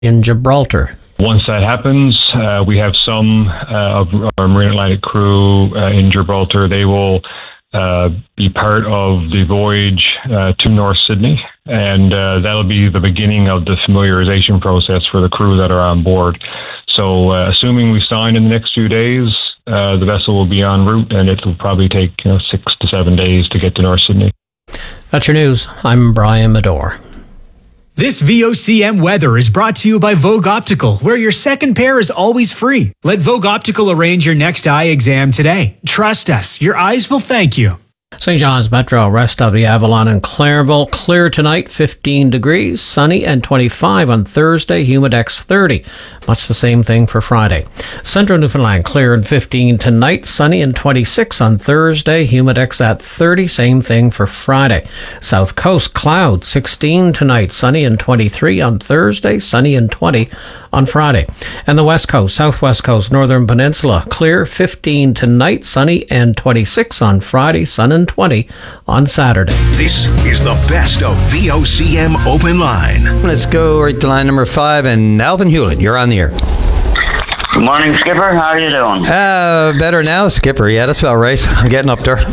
in Gibraltar. Once that happens, we have some of our Marine Atlantic crew in Gibraltar. They will be part of the voyage to North Sydney, and that'll be the beginning of the familiarization process for the crew that are on board. So assuming we sign in the next few days, the vessel will be en route, and it will probably take 6 to 7 days to get to North Sydney. That's your news. I'm Brian Medore. This VOCM weather is brought to you by Vogue Optical, where your second pair is always free. Let Vogue Optical arrange your next eye exam today. Trust us, your eyes will thank you. St. John's Metro, rest of the Avalon and Clairville, clear tonight, 15 degrees, sunny and 25 on Thursday, Humidex 30. Much the same thing for Friday. Central Newfoundland, clear and 15 tonight, sunny and 26 on Thursday, Humidex at 30, same thing for Friday. South Coast, cloud, 16 tonight, sunny and 23 on Thursday, sunny and 20 on Friday. And the West Coast, Southwest Coast, Northern Peninsula, clear, 15 tonight, sunny and 26 on Friday, sun and 20 on Saturday. This is the best of VOCM Open Line. Let's go right to line number 5, and Alvin Hewlett, you're on the air. Good morning, Skipper. How are you doing? Better now, Skipper. Yeah, that's about right. I'm getting up there.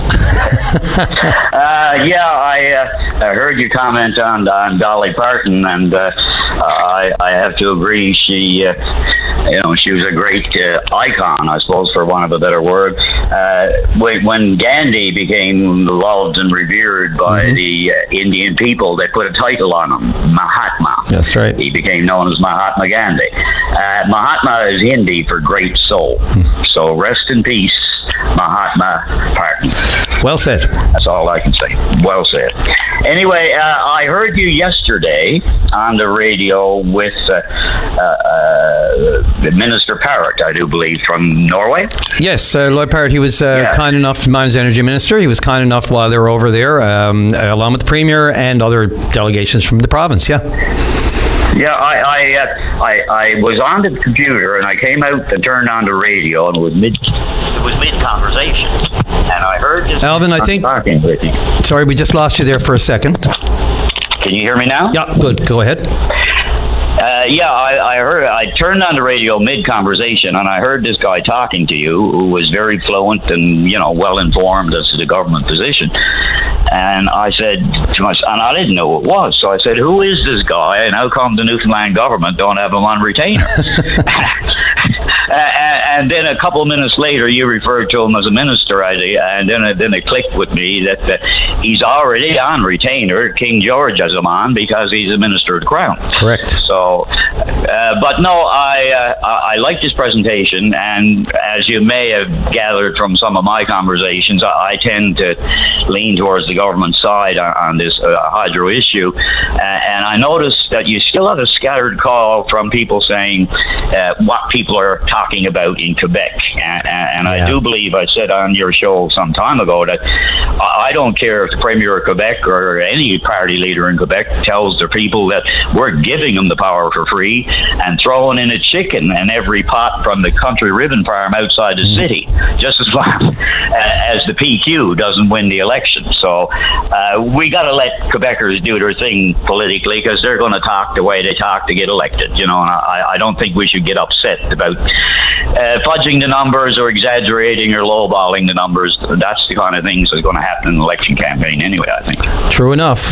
I heard your comment on Dolly Parton, and I have to agree. She was a great icon, I suppose, for want of a better word. When Gandhi became loved and revered by the Indian people, they put a title on him, Mahatma. That's right. He became known as Mahatma Gandhi. Mahatma is Hindi for great soul. So rest in peace, Mahatma Parton. Well said. That's all I can say. Well said. Anyway, I heard you yesterday on the radio with Minister Parrott, I do believe, from Norway. Yes, Lloyd Parrott, he was kind enough, Mines Energy Minister, he was kind enough while they were over there, along with the Premier and other delegations from the province, Yeah, I was on the computer and I came out and turned on the radio, and it was mid conversation, and I heard this. Alvin, I think. Sorry, we just lost you there for a second. Can you hear me now? Yeah, good. Go ahead. I heard. I turned on the radio mid-conversation, and I heard this guy talking to you, who was very fluent and well informed as to the government position. And I said to myself, and I didn't know who it was, so I said, "Who is this guy? And how come the Newfoundland government don't have him on retainer?" And then a couple of minutes later, you referred to him as a minister, and then it clicked with me that he's already on retainer. King George has him on because he's a minister of the Crown. Correct. So, but no, I liked his presentation, and as you may have gathered from some of my conversations, I tend to lean towards the government side on this hydro issue, and I noticed that you still have a scattered call from people saying what people are talking about in Quebec, and I do believe I said on your show some time ago that I don't care if the Premier of Quebec or any party leader in Quebec tells their people that we're giving them the power for free and throwing in a chicken in every pot from the country ribbon farm outside the city, just as long as the PQ doesn't win the election. So we got to let Quebecers do their thing politically, because they're going to talk the way they talk to get elected, and I don't think we should get upset about fudging the numbers or exaggerating or lowballing the numbers. That's the kind of things that's going to happen in an election campaign anyway, I think. True enough.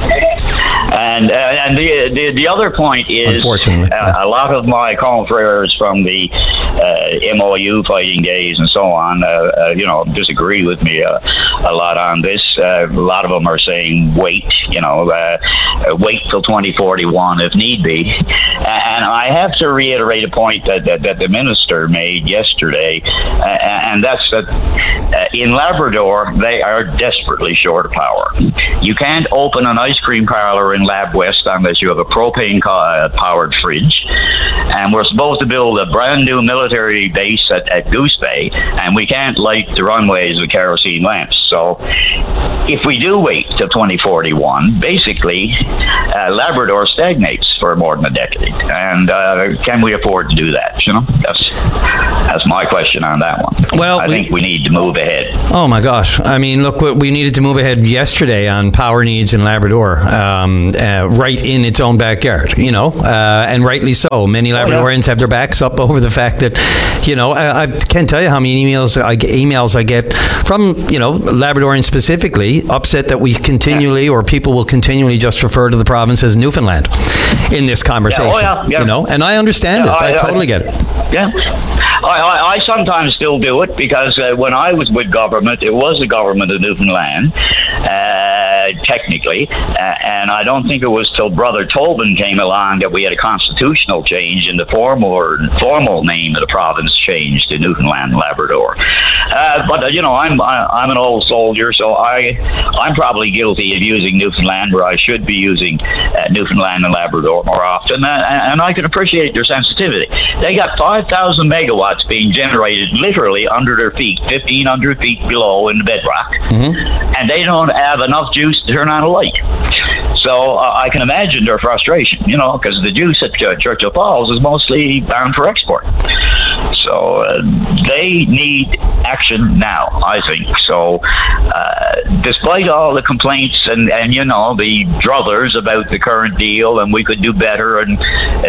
And the other point is, unfortunately, a lot of my confreres from the MOU fighting days and so on, disagree with me a lot on this. A lot of them are saying wait till 2041 if need be. And I have to reiterate a point that the minister made yesterday, and that's that in Labrador they are desperately short of power. You can't open an ice cream parlor in Lab West unless you have a propane powered fridge, and we're supposed to build a brand new military base at Goose Bay, and we can't light the runways with kerosene lamps. So if we do wait till 2041, basically Labrador stagnates for more than a decade, and can we afford to do that? That's my question on that one. Well, I think we need to move ahead. Oh my gosh! I mean, look, we needed to move ahead yesterday on power needs in Labrador, right in its own backyard. And rightly so. Many Labradorians have their backs up over the fact that, I can't tell you how many emails I get from Labradorians specifically upset that we continually or people will continually just refer to the province as Newfoundland in this conversation. And I understand it. I totally get it. Yeah. I sometimes still do it because when I was with government, it was the government of Newfoundland, technically, and I don't think it was till Brother Tobin came along that we had a constitutional change and the formal name of the province changed to Newfoundland and Labrador. But I'm an old soldier, so I'm probably guilty of using Newfoundland where I should be using Newfoundland and Labrador more often, and I can appreciate their sensitivity. They got 5,000 megawatts being generated literally under their feet, 1,500 feet below in the bedrock, and they don't have enough juice to turn on a light. So I can imagine their frustration, because the juice at Churchill Falls is mostly bound for export. So they need action now, I think. So despite all the complaints and the druthers about the current deal and we could do better, and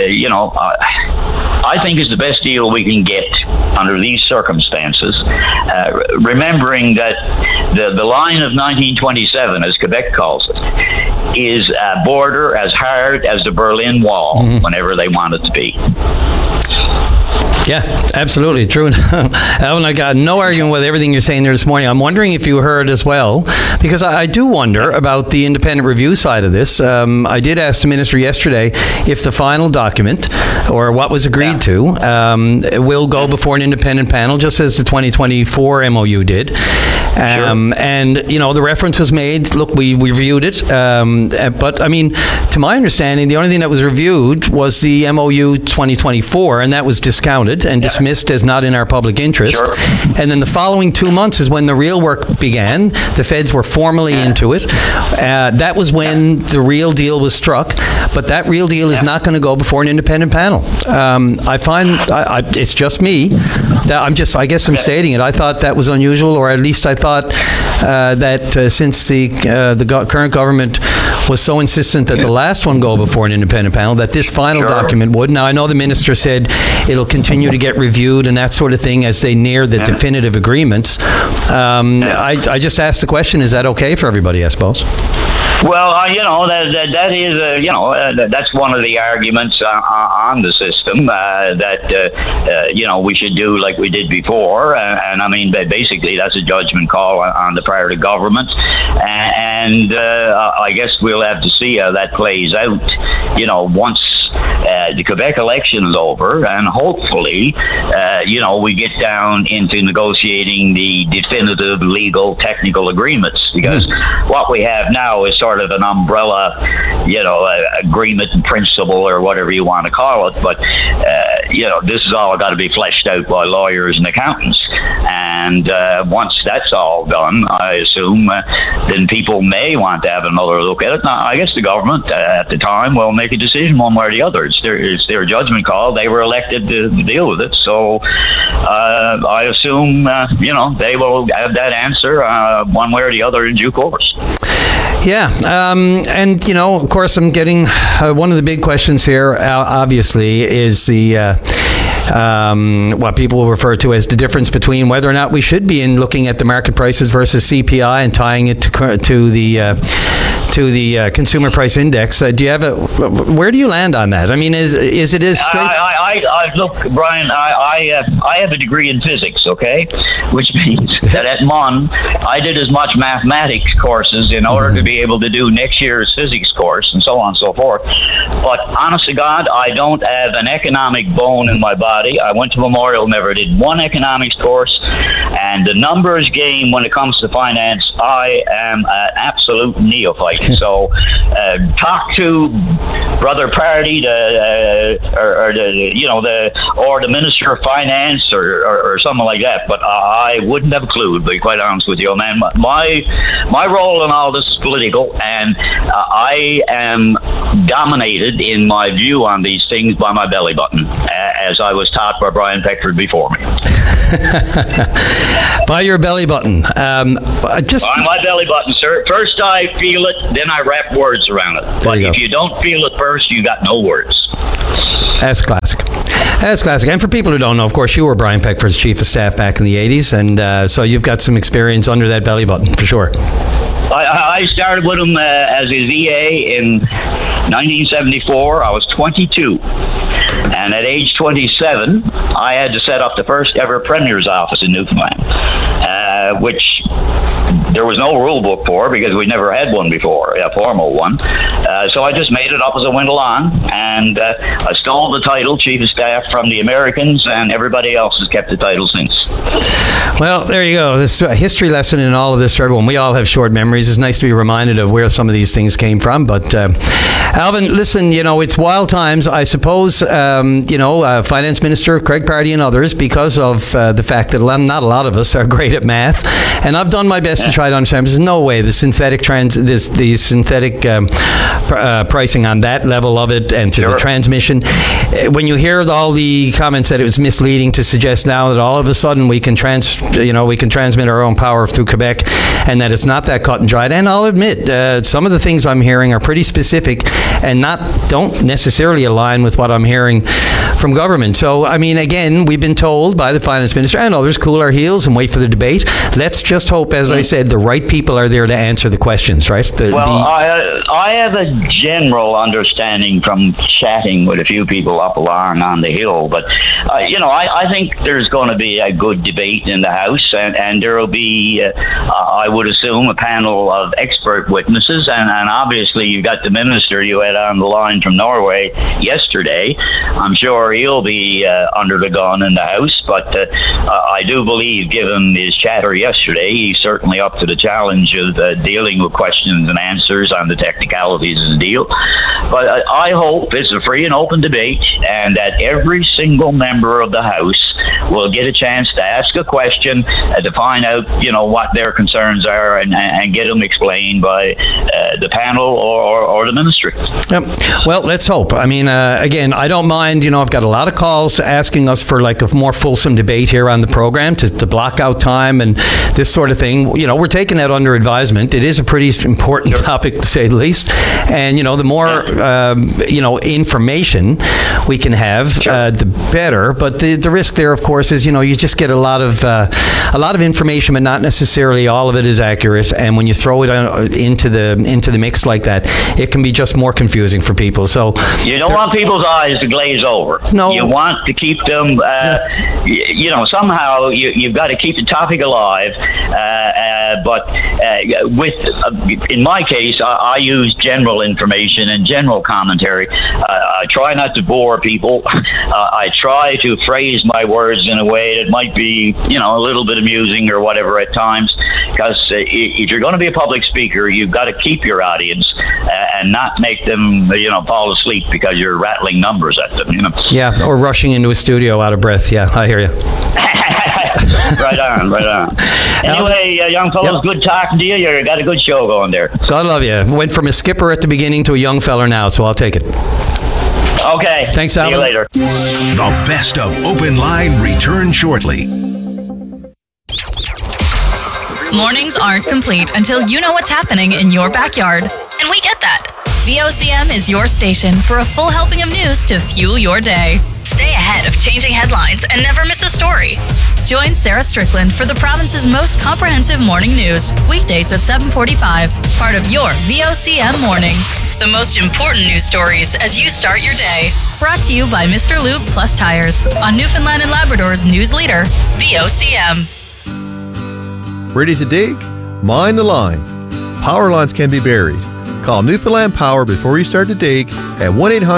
I think it's the best deal we can get under these circumstances, remembering that the line of 1927, as Quebec calls it, is a border as hard as the Berlin Wall whenever they want it to be. Yeah, absolutely true. Alan, I got no argument with everything you're saying there this morning. I'm wondering if you heard as well, because I do wonder about the independent review side of this. I did ask the minister yesterday if the final document, or what was agreed to, will go before an independent panel, just as the 2024 MOU did. And, the reference was made, look, we reviewed it, but, I mean, to my understanding, the only thing that was reviewed was the MOU 2024, and that was discounted and dismissed as not in our public interest. Sure. And then the following 2 months is when the real work began. The feds were formally into it. That was when the real deal was struck, but that real deal is not going to go before an independent panel. I find, it's just me, that I guess I'm stating it. I thought that was unusual, or at least I thought that since the current government was so insistent that the last one go before an independent panel, that this final document would. Now, I know the minister said it'll continue to get reviewed and that sort of thing as they near the definitive agreements. I just asked the question, is that okay for everybody, I suppose? Well, that is, that's one of the arguments on the system that we should do like we did before, and I mean, basically that's a judgment call on the part of the government, and I guess we'll have to see how that plays out. Once the Quebec election is over, and hopefully, we get down into negotiating the definitive legal technical agreements, because what we have now is sort of an umbrella, agreement in principle or whatever you want to call it. But, this is all got to be fleshed out by lawyers and accountants. And once that's all done, I assume, then people may want to have another look at it. Now, I guess the government at the time will make a decision one way or the other. It's their judgment call. They were elected to deal with it. So I assume, they will have that answer one way or the other in due course. Yeah, and of course, I'm getting one of the big questions here. Obviously, is the what people will refer to as the difference between whether or not we should be looking at the market prices versus CPI and tying it to the consumer price index. Do you have where do you land on that? I mean, is it as straight? Look, Brian, I have a degree in physics, okay, which means that at Mon I did as much mathematics courses in order to be able to do next year's physics course and so on and so forth. But honest to God, I don't have an economic bone in my body. I went to Memorial, never did one economics course, and the numbers game when it comes to finance, I am an absolute neophyte. So talk to Brother Party, or the Minister of Finance or something like that. But I wouldn't have a clue, to be quite honest with you, man. My role in all this is political, and I am dominated in my view on these things by my belly button, as I was taught by Brian Peckford before me. By your belly button. On my belly button, sir. First I feel it, then I wrap words around it. But if you don't feel it first, you got no words. That's classic. That's classic. And for people who don't know, of course, you were Brian Peckford's chief of staff back in the 80s, and so you've got some experience under that belly button, for sure. I started with him as his EA in 1974. I was 22. And at age 27, I had to set up the first ever Premier's office in Newfoundland, which there was no rule book for because we never had one before, a formal one. So I just made it up as I went along, and I stole the title Chief of Staff from the Americans, and everybody else has kept the title since. Well, there you go. This history lesson in all of this for everyone. We all have short memories. It's nice to be reminded of where some of these things came from. But Alvin, listen, it's wild times. I suppose, Finance Minister Craig Pardy and others, because of the fact that not a lot of us are great at math, and I've done my best to try to understand. There's no way the synthetic pricing on that level of it and through the transmission. When you hear all the comments that it was misleading to suggest now that all of a sudden we can transmit our own power through Quebec, and that it's not that cut and dried. And I'll admit, some of the things I'm hearing are pretty specific and don't necessarily align with what I'm hearing from government. So, I mean, again, we've been told by the Finance Minister and others, cool our heels and wait for the debate. Let's just hope, as I said, the right people are there to answer the questions, right? I have a general understanding from chatting with a few people up along on the Hill, but, I think there's going to be a good debate in the House, and there will be, I would assume, a panel of expert witnesses, and obviously you've got the Minister you had on the line from Norway yesterday. I'm sure he'll be under the gun in the House, but I do believe, given his chatter yesterday, he's certainly up to the challenge of dealing with questions and answers on the technicalities of the deal. But I hope it's a free and open debate, and that every single member of the House will get a chance to ask a question, to find out, what their concerns are, and get them explained by the panel or the ministry. Yep. Well, let's hope. I mean, again, I don't mind. I've got a lot of calls asking us for like a more fulsome debate here on the program to block out time and this sort of thing. We're taking that under advisement. It is a pretty important topic, to say the least. And the more information we can have, the better. But the risk there, of course, is you just get a lot of information, but not necessarily all of it is accurate. And when you throw it into the mix like that, it can be just more confusing for people. So you don't want people's eyes to glaze over. No, you want to keep them. Somehow you've got to keep the topic alive. But in my case, I use general information and general commentary. I try not to bore people. I try to phrase my words in a way that might be, a little bit amusing or whatever at times. Because if you're going to be a public speaker, you've got to keep your audience and not make them, fall asleep because you're rattling numbers at them. Yeah, or rushing into a studio out of breath. Yeah, I hear you. Right on. Anyway, young fellows, good talking to you. You got a good show going there. God love you. Went from a skipper at the beginning to a young feller now, so I'll take it. Okay. Thanks, Alvin. See you later. The best of Open Line returns shortly. Mornings aren't complete until you know what's happening in your backyard. And we get that. VOCM is your station for a full helping of news to fuel your day. Stay ahead of changing headlines and never miss a story. Join Sarah Strickland for the province's most comprehensive morning news, weekdays at 7:45, part of your VOCM Mornings. The most important news stories as you start your day. Brought to you by Mr. Lube Plus Tires on Newfoundland and Labrador's news leader, VOCM. Ready to dig? Mind the line. Power lines can be buried. Call Newfoundland Power before you start to dig at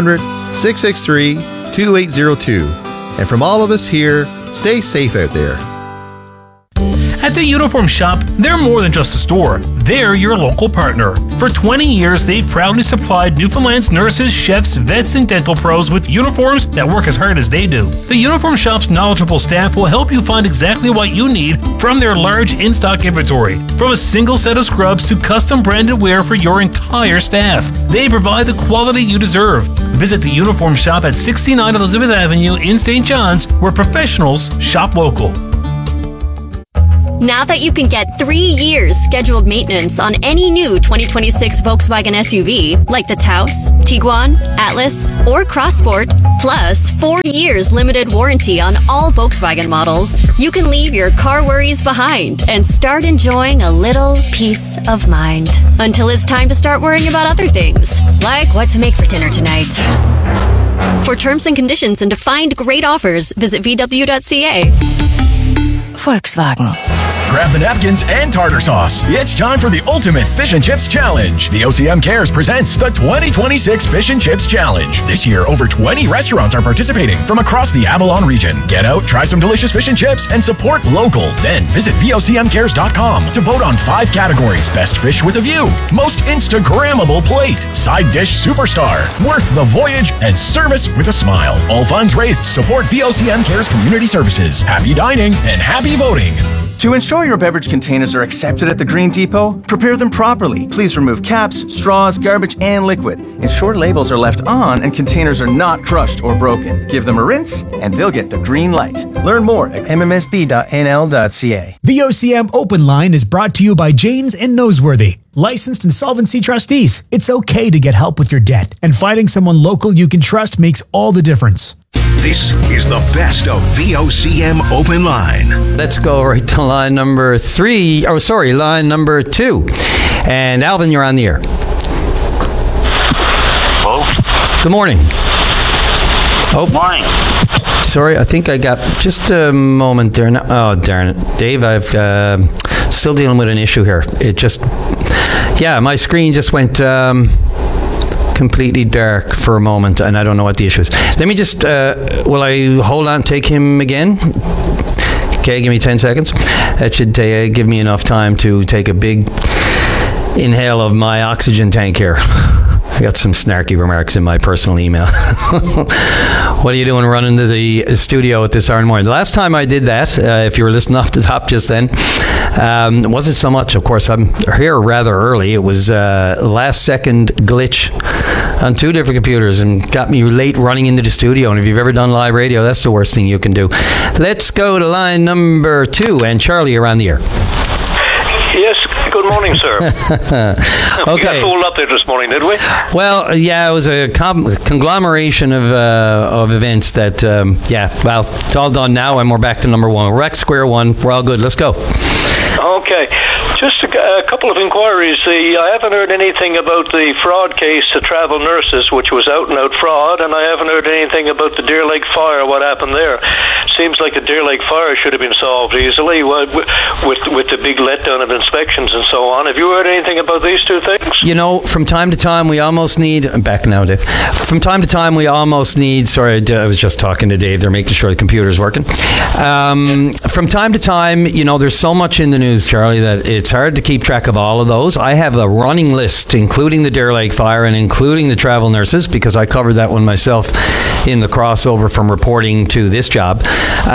1-800-663-2802. And from all of us here, stay safe out there. At the Uniform Shop, they're more than just a store. They're your local partner. For 20 years, they've proudly supplied Newfoundland's nurses, chefs, vets, and dental pros with uniforms that work as hard as they do. The Uniform Shop's knowledgeable staff will help you find exactly what you need from their large in-stock inventory. From a single set of scrubs to custom branded wear for your entire staff. They provide the quality you deserve. Visit the Uniform Shop at 69 Elizabeth Avenue in St. John's, where professionals shop local. Now that you can get 3 years scheduled maintenance on any new 2026 Volkswagen SUV, like the Taos, Tiguan, Atlas, or Crossport, plus 4 years limited warranty on all Volkswagen models, you can leave your car worries behind and start enjoying a little peace of mind. Until it's time to start worrying about other things, like what to make for dinner tonight. For terms and conditions and to find great offers, visit VW.ca. Volkswagen. Grab the napkins and tartar sauce. It's time for the ultimate fish and chips challenge. The OCM Cares presents the 2026 Fish and Chips Challenge. This year, over 20 restaurants are participating from across the Avalon region. Get out, try some delicious fish and chips, and support local. Then visit VOCMcares.com to vote on 5 categories. Best fish with a view, most Instagrammable plate, side dish superstar, worth the voyage, and service with a smile. All funds raised support VOCM Cares Community Services. Happy dining and happy voting. To ensure your beverage containers are accepted at the Green Depot, prepare them properly. Please remove caps, straws, garbage, and liquid. Ensure labels are left on and containers are not crushed or broken. Give them a rinse and they'll get the green light. Learn more at mmsb.nl.ca. VOCM Open Line is brought to you by Janes and Noseworthy, licensed insolvency trustees. It's okay to get help with your debt, and finding someone local you can trust makes all the difference. This is the best of VOCM Open Line. Let's go right to line number 3. Oh, sorry, line number 2. And Alvin, you're on the air. Hello? Good morning. Oh, good morning. Sorry, I think I got just a moment there. Oh, darn it. Dave, I've still dealing with an issue here. It just, my screen just went completely dark for a moment, and I don't know what the issue is. Let me just, will I hold on, take him again? Okay, give me 10 seconds. That should give me enough time to take a big inhale of my oxygen tank here. I got some snarky remarks in my personal email. What are you doing running to the studio at this hour in the morning? The last time I did that, if you were listening off the top just then, it wasn't so much. Of course, I'm here rather early. It was a last-second glitch on 2 different computers and got me late running into the studio. And if you've ever done live radio, that's the worst thing you can do. Let's go to line number 2. And Charlie, you're on the air. Yes, good morning, sir. Okay. We got fooled up there this morning, did we? Well, yeah, it was a conglomeration of events that, it's all done now, and we're back to number 1. We're back to square one. We're all good. Let's go. Okay. Just a couple of inquiries. I haven't heard anything about the fraud case to travel nurses, which was out-and-out fraud, and I haven't heard anything about the Deer Lake fire, what happened there. Seems like the Deer Lake fire should have been solved easily with the big letdown of inspections and so on. Have you heard anything about these 2 things? You know, from time to time, we almost need... I'm back now, Dave. From time to time, we almost need... Sorry, I was just talking to Dave. They're making sure the computer's working. From time to time, you know, there's so much in the news, Charlie, that it's hard to keep track of all of those. I have a running list, including the Deer Lake fire and including the travel nurses, because I covered that one myself in the crossover from reporting to this job.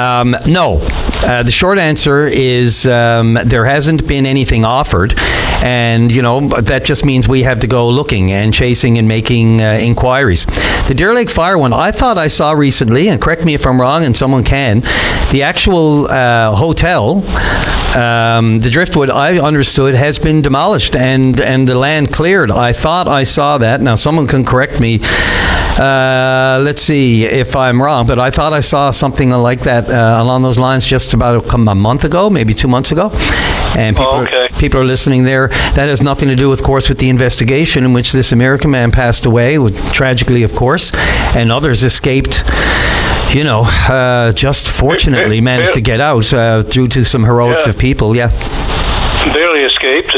No. The short answer is there hasn't been anything offered, and, you know, that just means we have to go looking and chasing and making inquiries. The Deer Lake fire one, I thought I saw recently, and correct me if I'm wrong, and someone can, the actual hotel, the Driftwood, I understood, has been demolished and the land cleared. I thought I saw that. Now, someone can correct me. Let's see if I'm wrong, but I thought I saw something like that along those lines just about a month ago, maybe 2 months ago. And people are listening there. That has nothing to do, of course, with the investigation in which this American man passed away, tragically, of course, and others escaped. You know, just fortunately managed to get out due to some heroics of people. Yeah. Barely escaped.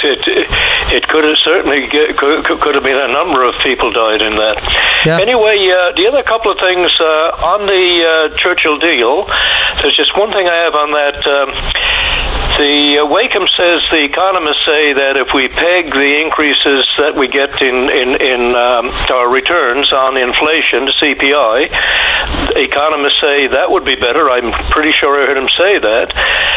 It could have certainly could have been a number of people died in that. Yeah. Anyway, the other couple of things on the Churchill deal. There's just one thing I have on that. The Wakeham says, the economists say that if we peg the increases that we get in our returns on inflation to CPI, economists say that would be better. I'm pretty sure I heard him say that.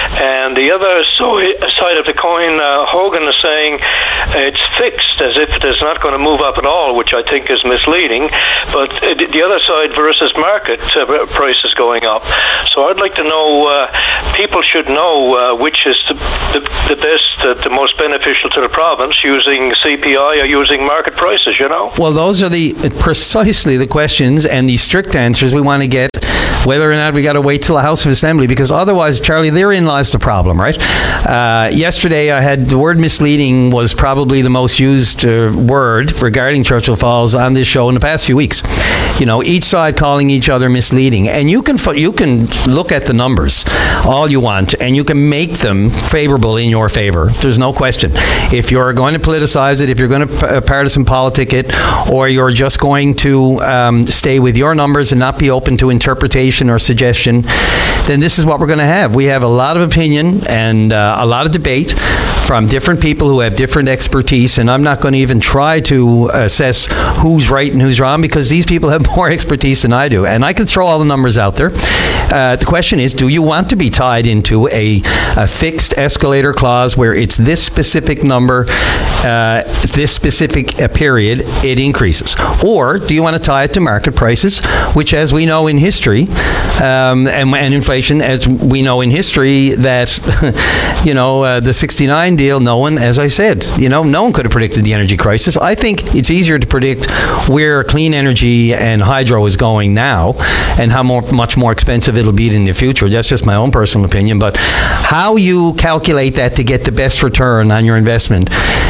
And the other side of the coin, Hogan is saying it's fixed, as if it is not going to move up at all, which I think is misleading. But the other side versus market prices going up. So I'd like to know, people should know which is the best, the most beneficial to the province, using CPI or using market prices, you know? Well, those are precisely the questions and the strict answers we want to get, whether or not we got to wait till the House of Assembly, because otherwise, Charlie, therein lies the problem, right? Yesterday, I had the word misleading was probably the most used word regarding Churchill Falls on this show in the past few weeks. You know, each side calling each other misleading, and you can look at the numbers all you want, and you can make them favorable in your favor. There's no question. If you're going to politicize it, if you're going to partisan politic it, or you're just going to stay with your numbers and not be open to interpretation or suggestion, then this is what we're going to have. We have a lot of opinion and a lot of debate from different people who have different expertise, and I'm not going to even try to assess who's right and who's wrong, because these people have more expertise than I do, and I can throw all the numbers out there. The question is, do you want to be tied into a fixed escalator clause where it's this specific number, this specific period, it increases? Or do you want to tie it to market prices, which, as we know in history, and inflation, as we know in history, that, the 69 deal, no one, as I said, no one could have predicted the energy crisis. I think it's easier to predict where clean energy and hydro is going now and how much more expensive it'll be in the future. That's just my own personal opinion. But how you calculate that to get the best return on your investment,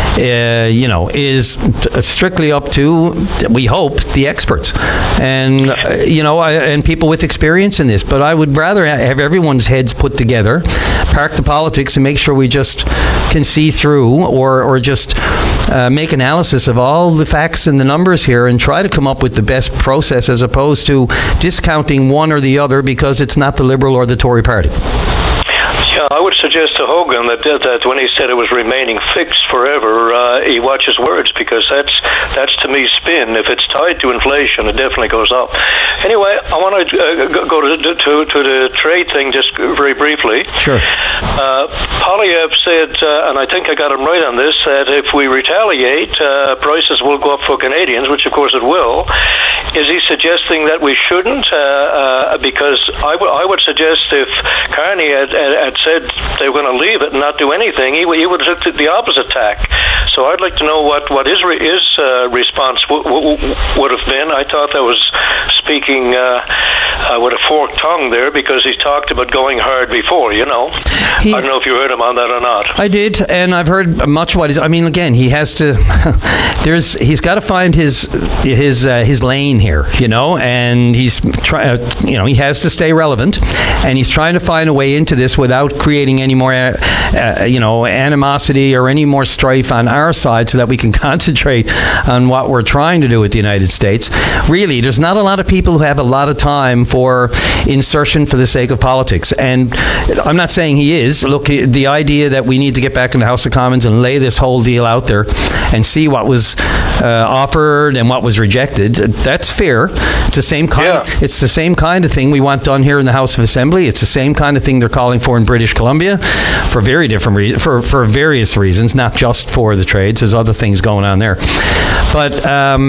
is strictly up to, we hope, the experts and, and people with experience in this. But I would rather have everyone's heads put together, park the politics, and make sure we just can see through or just make analysis of all the facts and the numbers here and try to come up with the best process, as opposed to discounting one or the other because it's not the Liberal or the Tory party. Yeah, I would suggest to Hogan that when he said it was remaining fixed forever, he watches words, because that's to me spin. If it's tied to inflation, it definitely goes up. Anyway, I want to go to the trade thing just very briefly. Sure. Poilievre said, and I think I got him right on this, that if we retaliate, prices will go up for Canadians, which of course it will. Is he suggesting that we shouldn't? Because I would suggest if Carney had said they were going to leave it and not do anything, he would have took the opposite tack. So I'd like to know what his response would have been. I thought that was speaking with a forked tongue there, because he talked about going hard before, I don't know if you heard him on that or not. I did, and I've heard much what again, he has to, he's got to find his lane here, and he's he has to stay relevant, and he's trying to find a way into this without creating any more, animosity or any more strife on our side, so that we can concentrate on what we're trying to do with the United States. Really, there's not a lot of people who have a lot of time for insertion for the sake of politics, and I'm not saying he is. Look, the idea that we need to get back in the House of Commons and lay this whole deal out there and see what was offered and what was rejected, that's fair. It's the same kind. Yeah. It's the same kind of thing we want done here in the House of Assembly. It's the same kind of thing they're calling for in British Columbia, for very different for various reasons, not just for the trades. There's other things going on there. But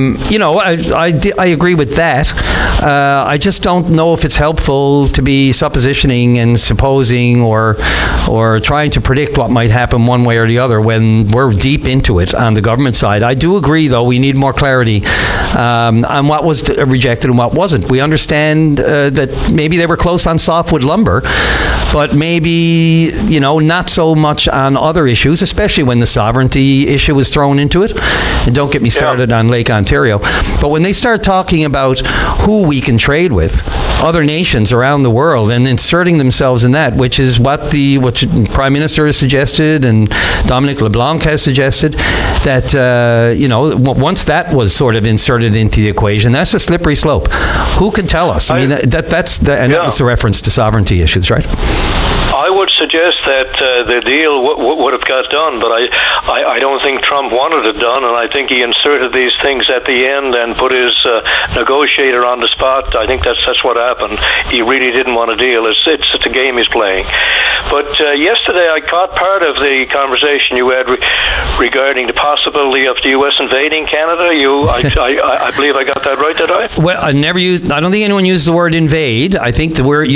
I agree with that. I just don't know if it's helpful to be suppositioning and supposing or trying to predict what might happen one way or the other when we're deep into it on the government side. I do agree, though, we need more clarity on what was rejected and what wasn't. We understand that maybe they were close on softwood lumber, but maybe, not so much on other issues, especially when the sovereignty issue was thrown into it. And don't get me started on Lake Ontario. But when they start talking about who we can trade with, other nations around the world, and inserting themselves in that, which is what the Prime Minister has suggested and Dominic LeBlanc has suggested, that, once that was sort of inserted into the equation, that's a slippery slope. Who can tell us? That was the reference to sovereignty issues, right? I would suggest that the deal would have got done, but I don't think Trump wanted it done, and I think he inserted these things at the end and put his negotiator on the spot. I think that's what happened. He really didn't want a deal. It's a game he's playing. But yesterday I caught part of the conversation you had regarding the possibility of the U.S. invading Canada. I believe I got that right, did I? Well, I don't think anyone used the word invade. I think the word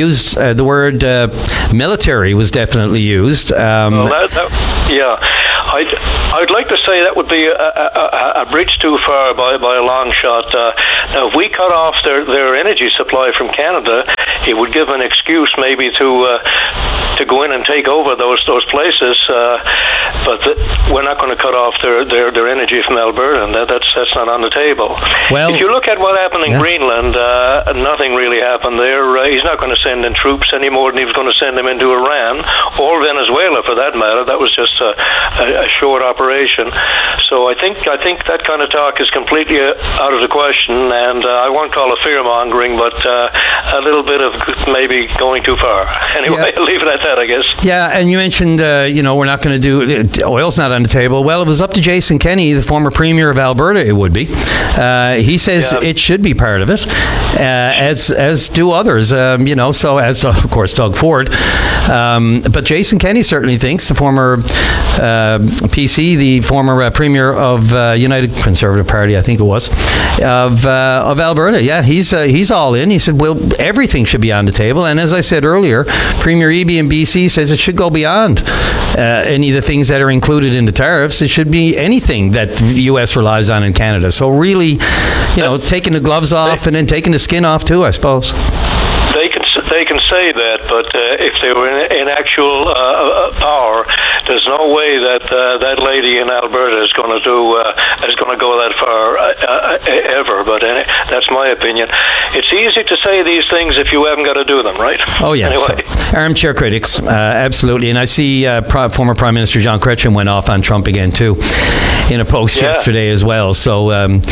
military was definitely used. Yeah. I'd like to say that would be a bridge too far by a long shot. Now, if we cut off their energy supply from Canada, it would give an excuse maybe to go in and take over those places. But we're not going to cut off their energy from Alberta, and that's not on the table. Well, if you look at what happened in Greenland, nothing really happened there. He's not going to send in troops any more than he was going to send them into Iran or Venezuela, for that matter. That was just a short operation. So I think that kind of talk is completely out of the question, and I won't call it fear-mongering, but a little bit of maybe going too far. Anyway, I'll leave it at that, I guess. Yeah, and you mentioned, we're not going to do, oil's not on the table. Well, it was up to Jason Kenney, the former premier of Alberta, it would be. He says it should be part of it, as do others, so as, of course, Doug Ford. But Jason Kenney certainly thinks, the former PC, the former premier of United Conservative Party, I think it was, of Alberta. Yeah, he's all in. He said, well, everything should be on the table. And as I said earlier, Premier Eby in BC says it should go beyond any of the things that are included in the tariffs. It should be anything that the U.S. relies on in Canada. So really, taking the gloves off and then taking the skin off too, I suppose. They can say that, but if they were in actual power, there's no way that that lady in Alberta is going to go that far ever. But that's my opinion. It's easy to say these things if you haven't got to do them, right? Oh yeah. Anyway, armchair critics, absolutely. And I see former Prime Minister John Chrétien went off on Trump again too, in a post yesterday as well. So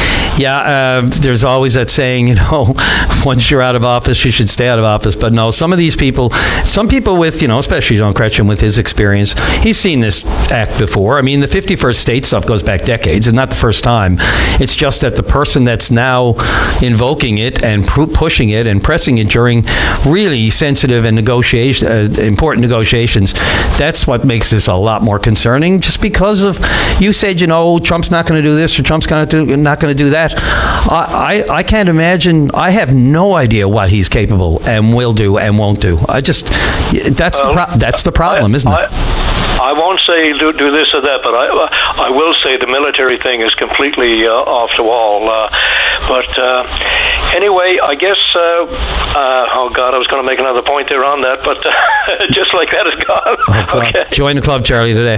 there's always that saying, once you're out of office, you should stay out of office. But no, some people with, especially John Chrétien with his experience, he's seen this act before. I mean, the 51st state stuff goes back decades. It's not the first time. It's just that the person that's now invoking it and pushing it and pressing it during really sensitive and important negotiations, that's what makes this a lot more concerning. Just because of, you said, Trump's not going to do this or Trump's not going to do that. I can't imagine. I have no idea what he's capable and will do and won't do. That's the problem, isn't it? I won't say do this or that, but I will say the military thing is completely off the wall. But anyway, I guess, I was going to make another point there on that, but just like that, it's gone. Okay. Join the club, Charlie, today.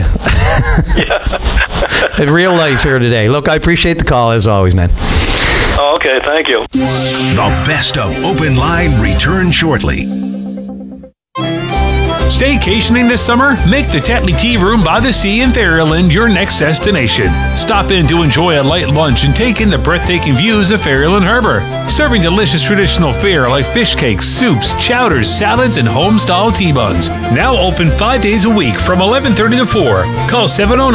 In real life here today. Look, I appreciate the call, as always, man. Okay, thank you. The best of Open Line returns shortly. Staycationing this summer? Make the Tetley Tea Room by the Sea in Ferryland your next destination. Stop in to enjoy a light lunch and take in the breathtaking views of Ferryland Harbour. Serving delicious traditional fare like fish cakes, soups, chowders, salads, and home-style tea buns. Now open 5 days a week from 11:30 to 4. Call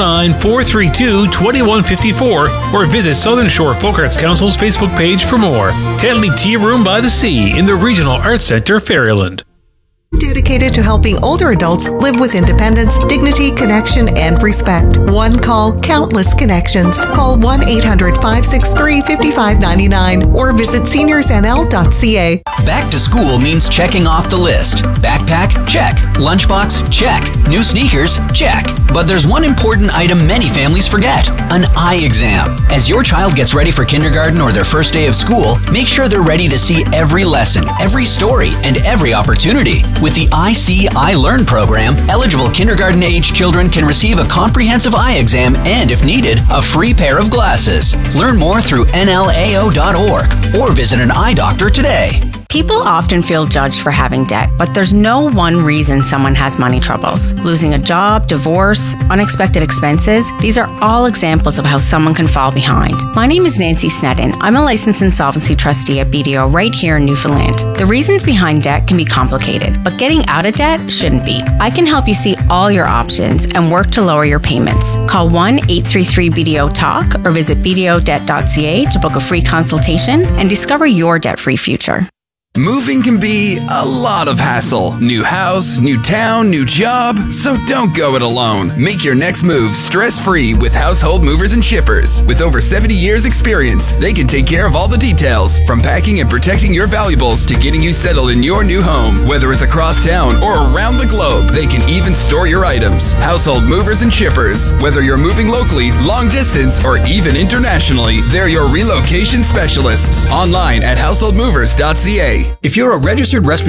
709-432-2154 or visit Southern Shore Folk Arts Council's Facebook page for more. Tetley Tea Room by the Sea in the Regional Arts Centre, Ferryland. Dedicated to helping older adults live with independence, dignity, connection, and respect. One call, countless connections. Call 1-800-563-5599 or visit seniorsnl.ca. Back to school means checking off the list. Backpack? Check. Lunchbox? Check. New sneakers? Check. But there's one important item many families forget: an eye exam. As your child gets ready for kindergarten or their first day of school, make sure they're ready to see every lesson, every story, and every opportunity. With the I Learn program, eligible kindergarten-age children can receive a comprehensive eye exam and, if needed, a free pair of glasses. Learn more through nlao.org or visit an eye doctor today. People often feel judged for having debt, but there's no one reason someone has money troubles. Losing a job, divorce, unexpected expenses, these are all examples of how someone can fall behind. My name is Nancy Snedden. I'm a licensed insolvency trustee at BDO right here in Newfoundland. The reasons behind debt can be complicated, but getting out of debt shouldn't be. I can help you see all your options and work to lower your payments. Call 1-833-BDO-TALK or visit bdodebt.ca to book a free consultation and discover your debt-free future. Moving can be a lot of hassle. New house, new town, new job. So don't go it alone. Make your next move stress-free with Household Movers and Shippers. With over 70 years experience, they can take care of all the details, from packing and protecting your valuables to getting you settled in your new home. Whether it's across town or around the globe, they can even store your items. Household Movers and Shippers. Whether you're moving locally, long distance, or even internationally, they're your relocation specialists. Online at householdmovers.ca. If you're a registered respiratory